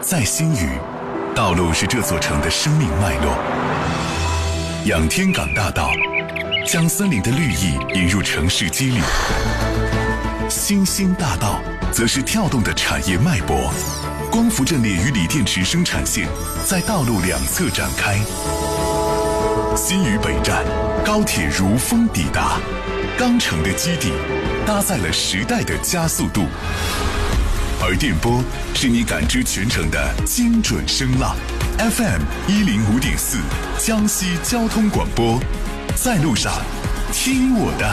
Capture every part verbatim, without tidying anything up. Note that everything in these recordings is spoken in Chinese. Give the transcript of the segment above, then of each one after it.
在新余，道路是这座城的生命脉络。仰天港大道将森林的绿意引入城市肌理，新兴大道则是跳动的产业脉搏。光伏阵列与锂电池生产线在道路两侧展开。新余北站，高铁如风抵达，钢城的基地搭载了时代的加速度，而电波是你感知全程的精准声浪。F M 一零五点四，江西交通广播，在路上听我的。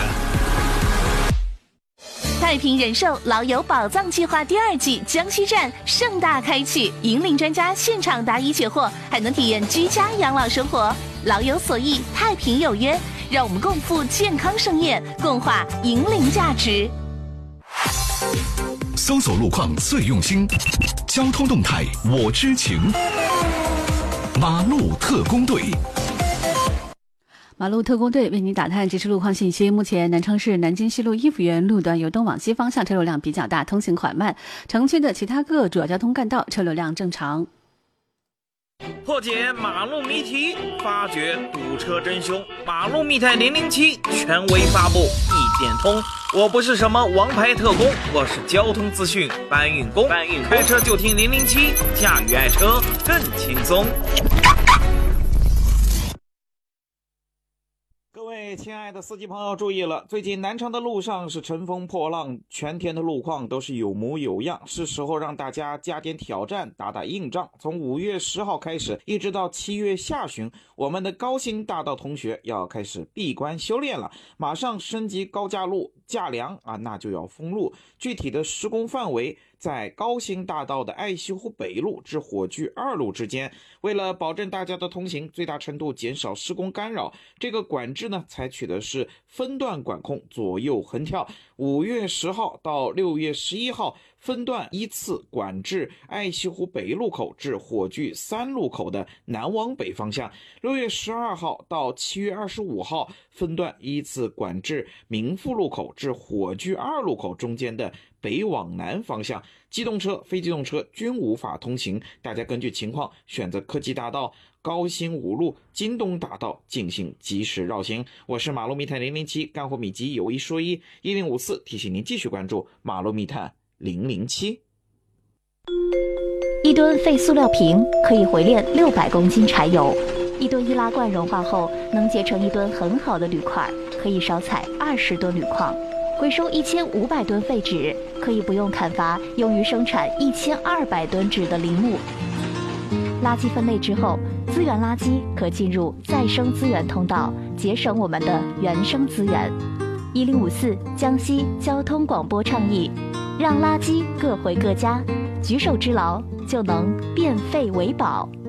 太平人寿老友宝藏计划第二季江西站盛大开启，引领专家现场答疑解惑，还能体验居家养老生活。老有所益，太平有约，让我们共赴健康盛宴，共话引领价值。 搜索路况最用心，交通动态我知情。马路特工队。 马路特工队为您打探即时路况信息。目前南昌市南京西路一府园路段由东往西方向车流量比较大，通行缓慢，城区的其他各主要交通干道车流量正常。 破解马路谜题，发掘堵车真凶，马路密探零零七权威发布，一点通。我不是什么王牌特工，我是交通资讯搬运工。搬运开车就听零零七，驾驭爱车更轻松。各位亲爱的司机朋友注意了，最近南昌的路上是乘风破浪，全天的路况都是有模有样，是时候让大家加点挑战，打打硬仗。从五月十号开始一直到七月下旬，我们的高新大道同学要开始闭关修炼了，马上升级高架路架梁啊，那就要封路。具体的施工范围在高新大道的爱西湖北路至火炬二路之间。为了保证大家的通行，最大程度减少施工干扰，这个管制呢采取的是分段管控，左右横跳。五月十号到六月十一号分段依次管制爱西湖北路口至火炬三路口的南往北方向。六月十二号到七月二十五号分段依次管制民富路口至火炬二路口中间的北往南方向，机动车、非机动车均无法通行，大家根据情况选择科技大道、高新五路、京东大道进行及时绕行。我是马路密探零零七，干货秘籍有一说一，一零五四提醒您继续关注马路密探零零七。 一吨废塑料瓶可以回炼六百公斤柴油，一吨易拉罐融化后能结成一吨很好的铝块，可以少采二十吨铝矿。回收一千五百吨废纸，可以不用砍伐用于生产一千二百吨纸的林木。垃圾分类之后，资源垃圾可进入再生资源通道，节省我们的原生资源。一零五四江西交通广播倡议，让垃圾各回各家，举手之劳就能变废为宝。